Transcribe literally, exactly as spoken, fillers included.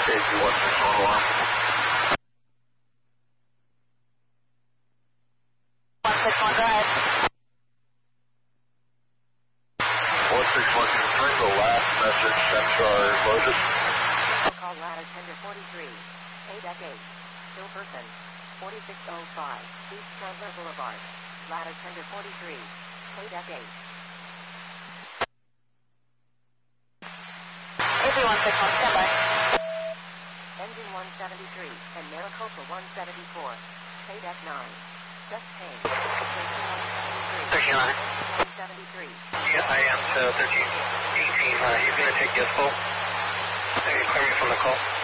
Safety one six one alarm. one six one, go ahead. one six one, confirm the last message sent are loaded. Call ladder tender forty-three, A deck eight, still person, forty-six oh five, East Chandler Boulevard, ladder tender forty-three, A deck eight. A three one six one, stand by. Engine one seventy-three and Maricopa one seventy-four, A deck nine, just change, station one seventy-three, thirteen hundred. one seventy-three. Yeah, I am to thirteen eighteen. Uh, he's going to take this call. Clear me from the call.